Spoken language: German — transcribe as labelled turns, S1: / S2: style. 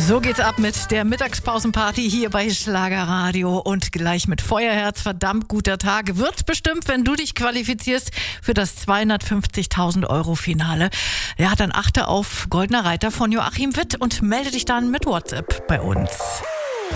S1: So geht's ab mit der Mittagspausenparty hier bei Schlagerradio und gleich mit Feuerherz. Verdammt guter Tag. Wird bestimmt, wenn du dich qualifizierst für das 250.000 Euro Finale. Ja, dann achte auf Goldener Reiter von Joachim Witt und melde dich dann mit WhatsApp bei uns.